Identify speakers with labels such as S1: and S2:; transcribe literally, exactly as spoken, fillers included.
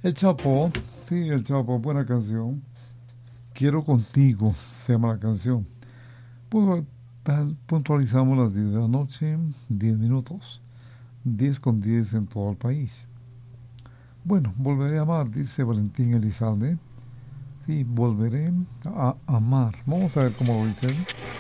S1: El Chapo, sí, el Chapo, buena canción. Quiero contigo, se llama la canción. Pues tal, puntualizamos las diez de la noche, diez minutos. Diez con diez en todo el país. Bueno, volveré a amar, dice Valentín Elizalde. Sí, volveré a amar. Vamos a ver cómo lo dice él.